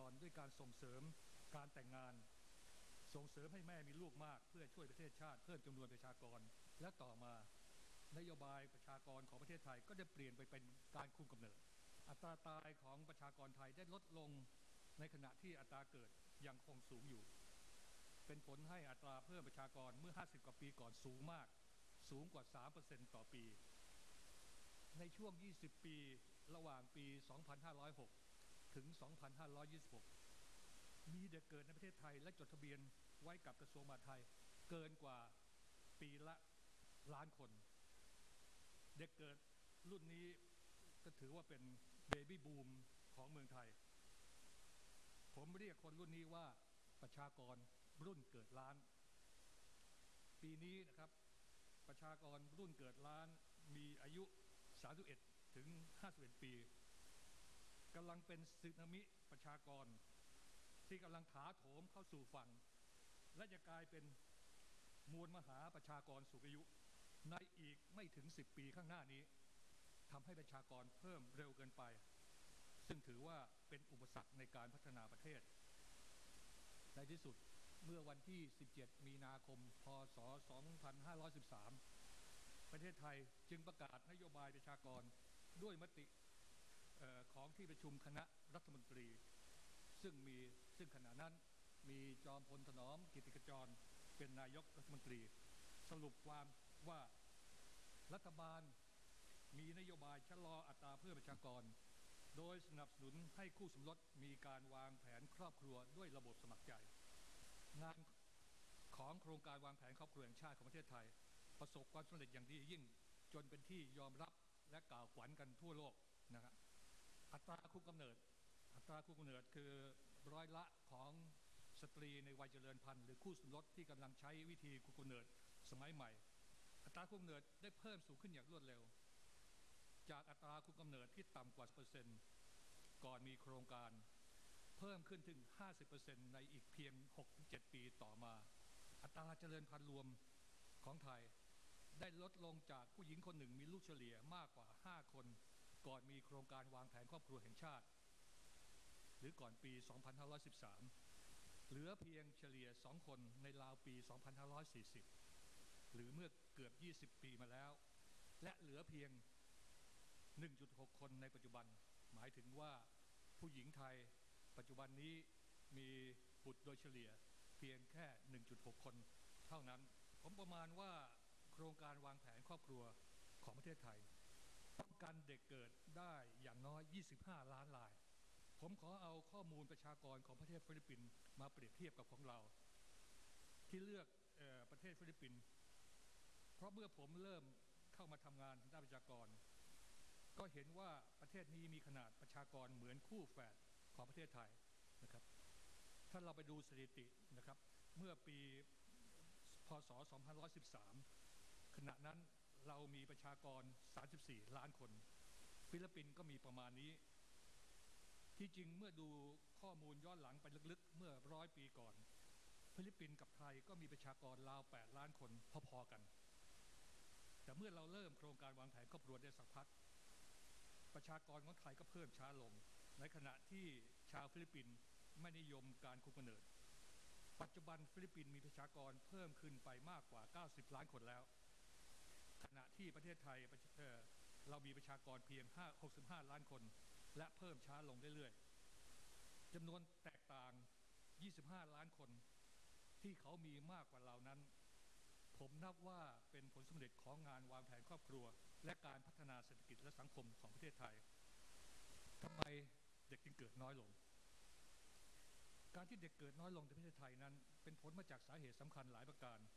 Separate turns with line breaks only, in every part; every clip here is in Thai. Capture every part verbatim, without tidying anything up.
รด้วยการส่งเสริมการแต่งงานส่งเสริมให้แม่มีลูกมากเพื่อช่วยประเทศชาติเพิ่มจำนวนประชากรและต่อมานโยบายประชากรของประเทศไทยก็จะเปลี่ยนไปเป็นการคุมกำเนิดอัตราตายของประชากรไทยได้ลดลงในขณะที่อัตราเกิดยังคงสูงอยู่เป็นผลให้อัตราเพิ่มประชากรเมื่อห้าสิบกว่าปีก่อนสูงมากสูงกว่า สามเปอร์เซ็นต์ ต่อปีในช่วงยี่สิบปีระหว่างปี สองพันห้าร้อยหก ถึง สองพันห้าร้อยยี่สิบหก มีเด็กเกิดในประเทศไทยและจดทะเบียนไว้กับกระทรวงมหาดไทยเกินกว่าปีละล้านคนเด็กเกิดรุ่นนี้ก็ถือว่าเป็นเบบี้บูมของเมืองไทยผมเรียกคนรุ่นนี้ว่าประชากรรุ่นเกิดล้านปีนี้นะครับประชากรรุ่นเกิดล้านมีอายุสามสิบเอ็ดถึงห้าสิบเอ็ดปีกำลังเป็นสึนามิประชากรที่กำลังถาโถมเข้าสู่ฝั่งและจะกลายเป็นมวลมหาประชากรสูงอายุในอีกไม่ถึงสิบปีข้างหน้านี้ทำให้ประชากรเพิ่มเร็วเกินไปซึ่งถือว่าเป็นอุปสรรคในการพัฒนาประเทศในที่สุดเมื่อวันที่สิบเจ็ดมีนาคมพ.ศ. สองพันห้าร้อยสิบสามประเทศไทยจึงประกาศนโยบายประชากรด้วยมติของที่ประชุมคณะรัฐมนตรีซึ่งมีซึ่งขณะนั้นมีจอมพลถนอมกิตติขจรเป็นนายกรัฐมนตรีสรุปความว่ารัฐบาลมีนโยบายชะลออัตราเพิ่มประชากรโดยสนับสนุนให้คู่สมรสมีการวางแผนครอบครัวด้วยระบบสมัครใจงานของโครงการวางแผนครอบครัวแห่งชาติของประเทศไทยประสบความสำเร็จอย่างดียิ่งจนเป็นที่ยอมรับและกล่าวขวัญกันทั่วโลกนะครับอัตราคุมกำเนิดอัตราคุมกำเนิดคือร้อยละของสตรีในวัยเจริญพันธุ์หรือคู่สมรสที่กำลังใช้วิธีคุมกำเนิดสมัยใหม่อัตราคุมกำเนิดได้เพิ่มสูงขึ้นอย่างรวดเร็วจากอัตราคุมกำเนิดที่ต่ำกว่าเปอร์เซ็นต์ก่อนมีโครงการเพิ่มขึ้นถึง ห้าสิบเปอร์เซ็นต์ ในอีกเพียง หกถึงเจ็ด ปีต่อมาอัตราเจริญพันธุ์รวมของไทยได้ลดลงจากผู้หญิงคนหนึ่งมีลูกเฉลี่ยมากกว่าห้าคนก่อนมีโครงการวางแผนครอบครัวแห่งชาติหรือก่อนปี สองพันห้าร้อยสิบสาม เหลือเพียงเฉลี่ยสองคนในราวปี สองพันห้าร้อยสี่สิบ หรือเมื่อเกือบยี่สิบปีมาแล้วและเหลือเพียง หนึ่งจุดหก คนในปัจจุบันหมายถึงว่าผู้หญิงไทยปัจจุบันนี้มีบุตรโดยเฉลี่ยเพียงแค่ หนึ่งจุดหก คนเท่านั้นผมประมาณว่าโครงการวางแผนครอบครัวของประเทศไทยป้องกันเด็กเกิดได้อย่างน้อยยี่สิบห้าล้านรายผมขอเอาข้อมูลประชากรของประเทศฟิลิปปินส์มาเปรียบเทียบกับของเราที่เลือกเอ่อประเทศฟิลิปปินส์เพราะเมื่อผมเริ่มเข้ามาทำงานด้านประชากรก็เห็นว่าประเทศนี้มีขนาดประชากรเหมือนคู่แฝดของประเทศไทยนะครับถ้าเราไปดูสถิตินะครับเมื่อปีพ.ศ. สองพันห้าร้อยสิบสามขณะนั้นเรามีประชากรสามสิบสี่ล้านคนฟิลิปปินส์ก็มีประมาณนี้ที่จริงเมื่อดูข้อมูลย้อนหลังไปลึกๆเมื่อร้อยปีก่อนฟิลิปปินส์กับไทยก็มีประชากรราวแปดล้านคนพอๆกันแต่เมื่อเราเริ่มโครงการวางแผนครอบครัวได้สักพักประชากรของไทยก็เพิ่มช้าลงในขณะที่ชาวฟิลิปปินส์ไม่นิยมการคุมกำเนิดปัจจุบันฟิลิปปินส์มีประชากรเพิ่มขึ้นไปมากกว่าเก้าสิบล้านคนแล้วขณะที่ประเทศไทยเอ่อเรามีประชากรเพียงหกสิบห้าล้านคนและเพิ่มช้าลงเรื่อยๆจำนวนแตกต่างยี่สิบห้าล้านคนที่เขามีมากกว่าเรานั้นผมนับว่าเป็นผลสำเร็จของงานวางแผนครอบครัวและการพัฒนาเศรษฐกิจและสังคมของประเทศไทยทำไมเด็กจึงเกิดน้อยลงการที่เด็กเกิดน้อยลงในประเทศไทยนั้นเป็นผลมาจากสาเหตุสำคัญหลายประการ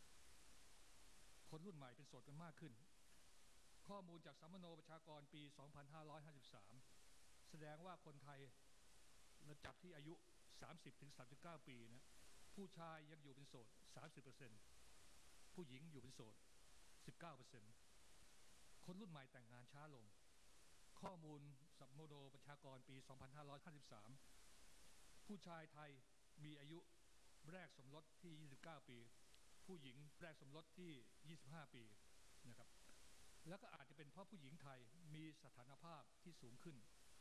คนรุ่นใหม่เป็นโสดกันมากขึ้นข้อมูลจากสัมมโนประชากรปี สองพันห้าร้อยห้าสิบสาม แสดงว่าคนไทยเราจับที่อายุ สามสิบถึงสามสิบเก้า ปีนะผู้ชายยังอยู่เป็นโสด สามสิบเปอร์เซ็นต์ ผู้หญิงอยู่เป็นโสด สิบเก้าเปอร์เซ็นต์ คนรุ่นใหม่แต่งงานช้าลงข้อมูลสัมมโนประชากรปี สองพันห้าร้อยห้าสิบสาม ผู้ชายไทยมีอายุแรกสมรสที่ ยี่สิบเก้า ปีผู้หญิงแรกสมรสที่ ยี่สิบห้า ปีนะครับแล้วก็อาจจะเป็นเพราะผู้หญิงไทยมีสถานภาพที่สูงขึ้น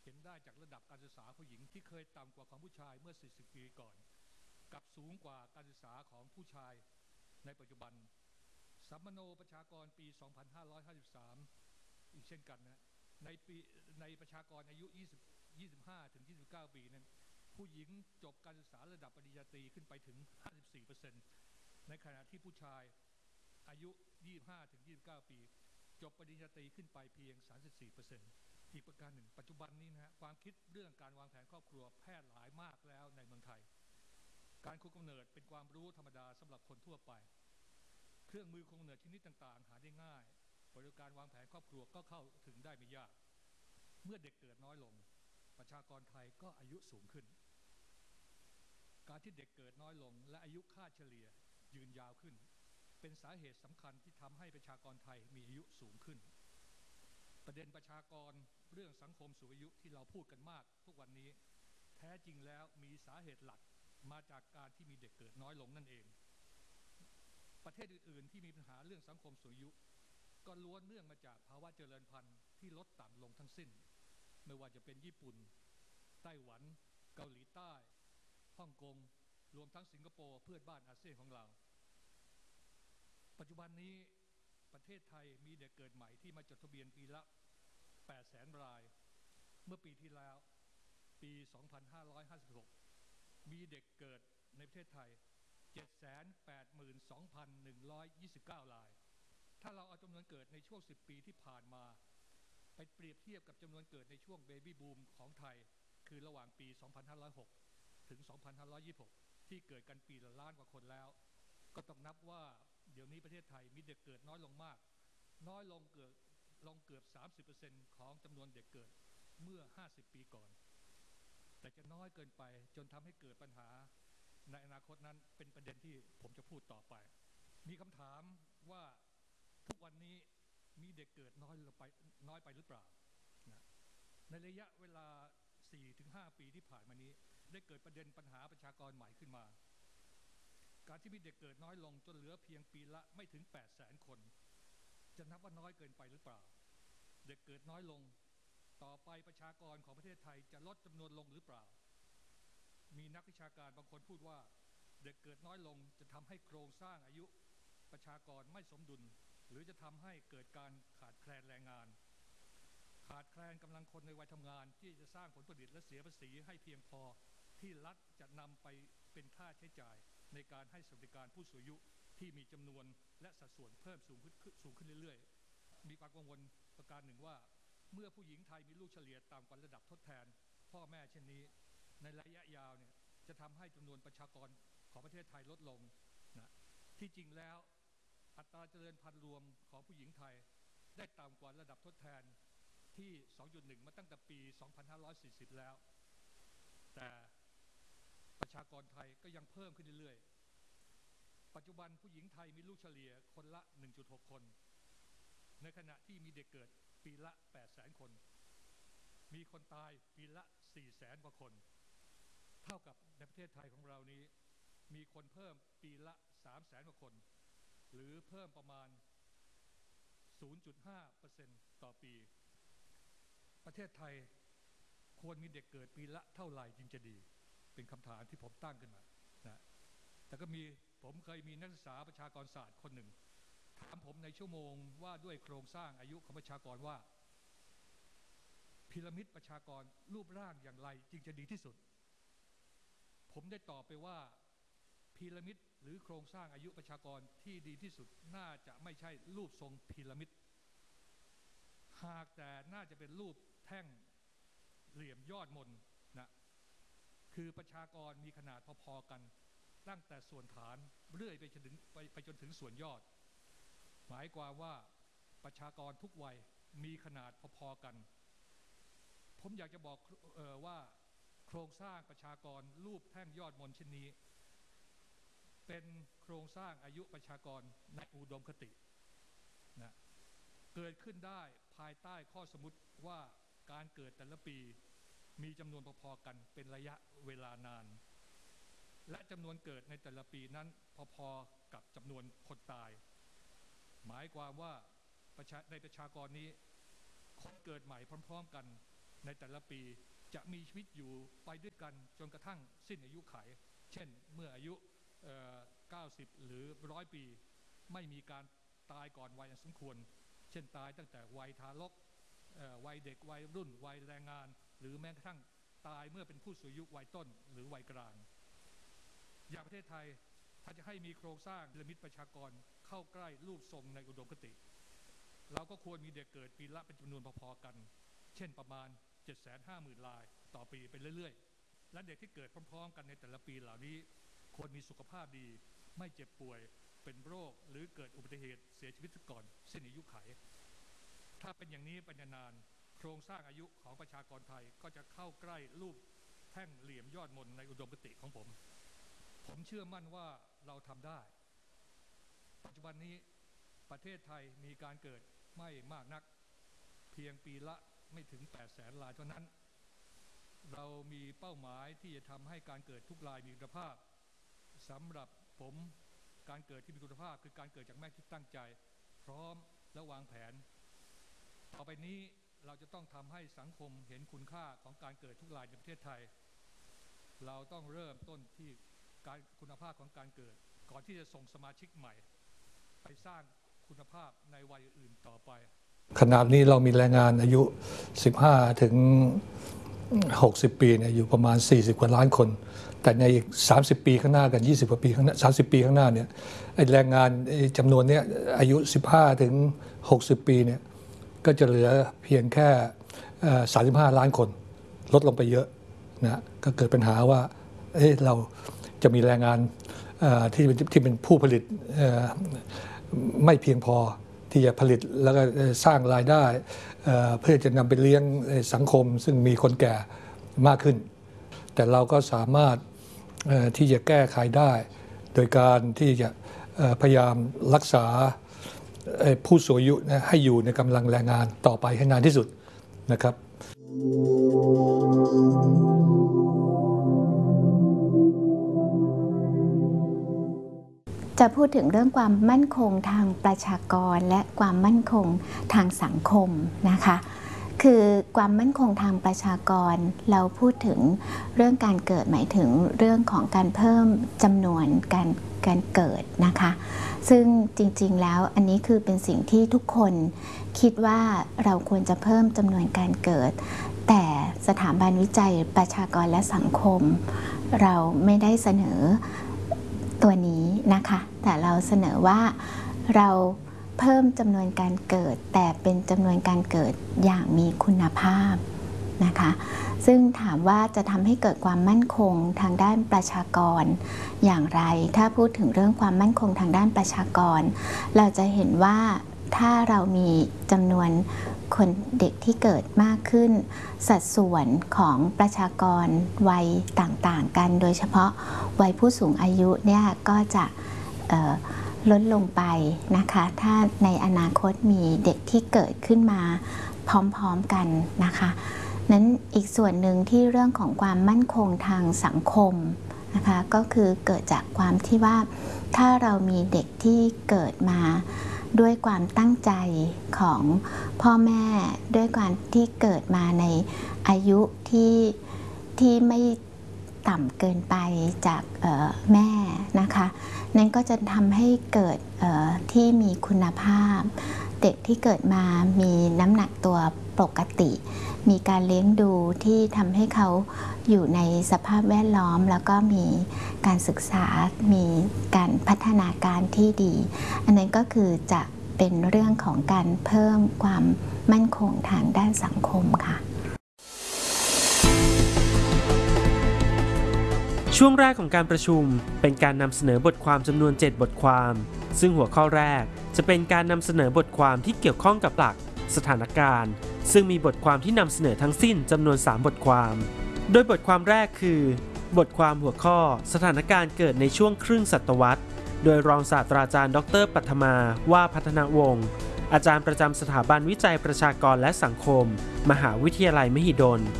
เห็นได้จากระดับการศึกษาผู้หญิงที่เคยต่ำกว่าของผู้ชายเมื่อสี่สิบปีก่อนกับสูงกว่าการศึกษาของผู้ชายในปัจจุบันสัมมโนประชากรปี สองพันห้าร้อยห้าสิบสาม อีกเช่นกันนะในปีในประชากรอายุ ยี่สิบ ยี่สิบห้า ถึง ยี่สิบเก้า ปีนั้นผู้หญิงจบการศึกษาระดับปริญญาตรีขึ้นไปถึง ห้าสิบสี่เปอร์เซ็นต์ ในขณะที่ผู้ชายอายุ ยี่สิบห้า ถึง ยี่สิบเก้า ปีจบปริญญาตรีขึ้นไปเพียง สามสิบสี่เปอร์เซ็นต์ อีกประการหนึ่งปัจจุบันนี้นะฮะความคิดเรื่องการวางแผนครอบครัวแพร่หลายมากแล้วในเมืองไทยการคุมกำเนิดเป็นความรู้ธรรมดาสำหรับคนทั่วไปเครื่องมือคุมกำเนิดชนิดต่างๆหาได้ง่ายบริการวางแผนครอบครัวก็เข้าถึงได้ไม่ยากเมื่อเด็กเกิดน้อยลงประชากรไทยก็อายุสูงขึ้นการที่เด็กเกิดน้อยลงและอายุค่าเฉลี่ยยืนยาวขึ้นเป็นสาเหตุสำคัญที่ทำให้ประชากรไทยมีอายุสูงขึ้นประเด็นประชากรเรื่องสังคมสูงอายุที่เราพูดกันมากทุกวันนี้แท้จริงแล้วมีสาเหตุหลักมาจากการที่มีเด็กเกิดน้อยลงนั่นเองประเทศอื่นๆที่มีปัญหาเรื่องสังคมสูงอายุก็ล้วนเนื่องมาจากภาวะเจริญพันธุ์ที่ลดต่ำลงทั้งสิ้นไม่ว่าจะเป็นญี่ปุ่นไต้หวันเกาหลีใต้ฮ่องกงรวมทั้งสิงคโปร์เพื่อนบ้านอาเซียนของเราปัจจุบันนี้ประเทศไทยมีเด็กเกิดใหม่ที่มาจดทะเบียนปีละ แปดแสน รายเมื่อปีที่แล้วปี สองพันห้าร้อยห้าสิบหก มีเด็กเกิดในประเทศไทย เจ็ดแสนแปดหมื่นสองพันหนึ่งร้อยยี่สิบเก้า รายถ้าเราเอาจำนวนเกิดในช่วงสิบปีที่ผ่านมาไปเปรียบเทียบกับจำนวนเกิดในช่วงเบบี้บูมของไทยคือระหว่างปี สองพันห้าร้อยหก ถึง สองพันห้าร้อยยี่สิบหก ที่เกิดกันปีละล้านกว่าคนแล้วก็ต้องนับว่าเดี๋ยวนี้ประเทศไทยมีเด็กเกิดน้อยลงมากน้อยลงเกือบลงเกือบ สามสิบเปอร์เซ็นต์ ของจำนวนเด็กเกิดเมื่อห้าสิบปีก่อนแต่จะน้อยเกินไปจนทำให้เกิดปัญหาในอนาคตนั้นเป็นประเด็นที่ผมจะพูดต่อไปมีคำถามว่าทุกวันนี้มีเด็กเกิดน้อยลงไปน้อยไปหรือเปล่านะในระยะเวลา สี่ถึงห้า ปีที่ผ่านมานี้ได้เกิดประเด็นปัญหาประชากรใหม่ขึ้นมาการที่มีเด็กเกิดน้อยลงจนเหลือเพียงปีละไม่ถึง แปดแสน คนจะนับว่าน้อยเกินไปหรือเปล่าเด็กเกิดน้อยลงต่อไปประชากรของประเทศไทยจะลดจำนวนลงหรือเปล่ามีนักวิชาการบางคนพูดว่าเด็กเกิดน้อยลงจะทำให้โครงสร้างอายุประชากรไม่สมดุลหรือจะทำให้เกิดการขาดแคลนแรงงานขาดแคลนกำลังคนในวัยทำงานที่จะสร้างผลผลิตและเสียภาษีให้เพียงพอที่รัฐจะนำไปเป็นค่าใช้จ่ายในการให้สวัสดิการผู้สูงอายุที่มีจำนวนและสัดส่วนเพิ่มสูงขึ้นสูงขึ้นเรื่อยๆมีความกังวลประการหนึ่งว่าเมื่อผู้หญิงไทยมีลูกเฉลี่ยต่ำกว่าระดับทดแทนพ่อแม่เช่นนี้ในระยะยาวเนี่ยจะทำให้จำนวนประชากรของประเทศไทยลดลงนะที่จริงแล้วอัตราเจริญพันธุ์รวมของผู้หญิงไทยได้ต่ำกว่าระดับทดแทนที่ สองจุดหนึ่ง มาตั้งแต่ปี สองพันห้าร้อยสี่สิบ แล้วแต่ประชากรไทยก็ยังเพิ่มขึ้นเรื่อยๆปัจจุบันผู้หญิงไทยมีลูกเฉลี่ยคนละ หนึ่งจุดหก คนในขณะที่มีเด็กเกิดปีละ แปดแสน คนมีคนตายปีละ สี่แสน กว่าคนเท่ากับในประเทศไทยของเรานี้มีคนเพิ่มปีละ สามแสน กว่าคนหรือเพิ่มประมาณ ศูนย์จุดห้าเปอร์เซ็นต์ ต่อปีประเทศไทยควรมีเด็กเกิดปีละเท่าไหร่จึงจะดีเป็นคำถามที่ผมตั้งขึ้นมานะแต่ก็มีผมเคยมีนักศึกษาประชากรศาสตร์คนหนึ่งถามผมในชั่วโมงว่าด้วยโครงสร้างอายุของประชากรว่าพีระมิดประชากรรูปร่างอย่างไรจึงจะดีที่สุดผมได้ตอบไปว่าพีระมิดหรือโครงสร้างอายุประชากรที่ดีที่สุดน่าจะไม่ใช่รูปทรงพีระมิดหากแต่น่าจะเป็นรูปแท่งเหลี่ยมยอดมนนะคือประชากรมีขนาดพอๆกันตั้งแต่ส่วนฐานเรื่อยไปจนถึงไปไปจนถึงส่วนยอดหมายความว่าประชากรทุกวัยมีขนาดพอๆกันผมอยากจะบอกเอ่อว่าโครงสร้างประชากรรูปแท่งยอดมนเช่นนี้เป็นโครงสร้างอายุประชากรในอุดมคตินะเกิดขึ้นได้ภายใต้ข้อสมมติว่าการเกิดแต่ละปีมีจำนวนพอๆกันเป็นระยะเวลานานและจำนวนเกิดในแต่ละปีนั้นพอๆกับจำนวนคนตายหมายความว่าในประชากรนี้คนเกิดใหม่พร้อมๆกันในแต่ละปีจะมีชีวิตอยู่ไปด้วยกันจนกระทั่งสิ้นอายุขัยเช่นเมื่ออายุเก้าสิบหรือร้อยปีไม่มีการตายก่อนวัยอันสมควรเช่นตายตั้งแต่วัยทารกวัยเด็กวัยรุ่นวัยแรงงานหรือแม้กระทั่งตายเมื่อเป็นผู้สูงอายุวัยต้นหรือวัยกลางอย่างประเทศไทยถ้าจะให้มีโครงสร้างพีระมิดประชากรเข้าใกล้รูปทรงในอุดมคติเราก็ควรมีเด็กเกิดปีละเป็นจำนวนพอๆกันเช่นประมาณ เจ็ดแสนห้าหมื่น รายต่อปีไปเรื่อยๆและเด็กที่เกิดพร้อมๆกันในแต่ละปีเหล่านี้ควรมีสุขภาพดีไม่เจ็บป่วยเป็นโรคหรือเกิดอุบัติเหตุเสียชีวิตก่อนสิ้นอายุขัยถ้าเป็นอย่างนี้เป็นนานโครงสร้างอายุของประชากรไทยก็จะเข้าใกล้รูปแท่งเหลี่ยมยอดมนในอุดมคติของผมผมเชื่อมั่นว่าเราทำได้ปัจจุบันนี้ประเทศไทยมีการเกิดไม่มากนักเพียงปีละไม่ถึงแปดแสนรายเท่านั้นเรามีเป้าหมายที่จะทำให้การเกิดทุกรายมีคุณภาพสำหรับผมการเกิดที่มีคุณภาพคือการเกิดจากแม่ที่ตั้งใจพร้อมและวางแผนต่อไปนี้เราจะต้องทำให้สังคมเห็นคุณค่าของการเกิดทุกรายในประเทศไทยเราต้องเริ่มต้นที่การคุณภาพของการเกิดก่อนที่จะส่งสมาชิกใหม่ไปสร้างคุณภาพในวัยอื่นต่อไปขณะนี้เรามีแรงงานอายุสิบห้าถึงหกสิบปีเนี่ยอยู่ประมาณสี่สิบกว่าล้านคนแต่ในอีกสามสิบปีข้างหน้ากันยี่สิบกว่าปีข้างหน้าสามสิบปีข้างหน้าเนี่ยไอ้แรงงานจำนวนเนี้ยอายุสิบห้าถึงหกสิบปีเนี่ยก็จะเหลือเพียงแค่สามสิบห้าล้านคนลดลงไปเยอะนะก็เกิดปัญหาว่าเอ้เราจะมีแรงงานที่ที่เป็นผู้ผลิตไม่เพียงพอที่จะผลิตแล้วก็สร้างรายได้เพื่อจะนำไปเลี้ยงสังคมซึ่งมีคนแก่มากขึ้นแต่เราก็สามารถที่จะแก้ไขได้โดยการที่จะพยายามรักษาผู้สูงอายุให้อยู่ในกำลังแรงงานต่อไปให้นานที่สุดนะครับ
จะพูดถึงเรื่องความมั่นคงทางประชากรและความมั่นคงทางสังคมนะคะคือความมั่นคงทางประชากรเราพูดถึงเรื่องการเกิดหมายถึงเรื่องของการเพิ่มจำนวนการการเกิดนะคะซึ่งจริงๆแล้วอันนี้คือเป็นสิ่งที่ทุกคนคิดว่าเราควรจะเพิ่มจำนวนการเกิดแต่สถาบันวิจัยประชากรและสังคมเราไม่ได้เสนอตัวนี้นะคะแต่เราเสนอว่าเราเพิ่มจำนวนการเกิดแต่เป็นจำนวนการเกิดอย่างมีคุณภาพนะคะซึ่งถามว่าจะทำให้เกิดความมั่นคงทางด้านประชากรอย่างไรถ้าพูดถึงเรื่องความมั่นคงทางด้านประชากรเราจะเห็นว่าถ้าเรามีจำนวนคนเด็กที่เกิดมากขึ้นสัดส่วนของประชากรวัยต่างๆกันโดยเฉพาะวัยผู้สูงอายุเนี่ยก็จะลดลงไปนะคะถ้าในอนาคตมีเด็กที่เกิดขึ้นมาพร้อมๆกันนะคะนั้นอีกส่วนหนึ่งที่เรื่องของความมั่นคงทางสังคมนะคะก็คือเกิดจากความที่ว่าถ้าเรามีเด็กที่เกิดมาด้วยความตั้งใจของพ่อแม่ด้วยการที่เกิดมาในอายุที่ที่ไม่ต่ำเกินไปจากแม่นะคะนั่นก็จะทำให้เกิดที่มีคุณภาพเด็กที่เกิดมามีน้ำหนักตัวปกติมีการเลี้ยงดูที่ทำให้เขาอยู่ในสภาพแวดล้อมแล้วก็มีการศึกษามีการพัฒนาการที่ดีอันนั้นก็คือจะเป็นเรื่องของการเพิ่มความมั่นคงทางด้านสังคมค่ะ
ช่วงแรกของการประชุมเป็นการนำเสนอบทความจำนวนเจ็ดบทความซึ่งหัวข้อแรกจะเป็นการนำเสนอบทความที่เกี่ยวข้องกับหลักสถานการณ์ซึ่งมีบทความที่นำเสนอทั้งสิ้นจำนวนสามบทความโดยบทความแรกคือบทความหัวข้อสถานการณ์เกิดในช่วงครึ่งศตวรรษโดยรองศาสตราจารย์ดร.ปัทมาว่าพัฒนวงศ์อาจารย์ประจำสถาบันวิจัยประชากรและสังคมมหาวิทยาลัยมหิดล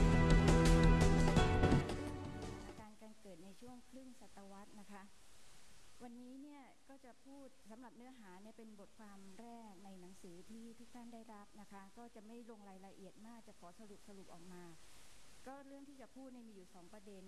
วันนี้เนี่ยก็จะพูดสำหรับเนื้อหาเนี่ยเป็นบทความแรกในหนังสือที่ทุกท่านได้รับนะคะก็จะไม่ลงรายละเอียดมากจะขอสรุปสรุปออกมาก็เรื่องที่จะพูดในมีอยู่สองประเด็น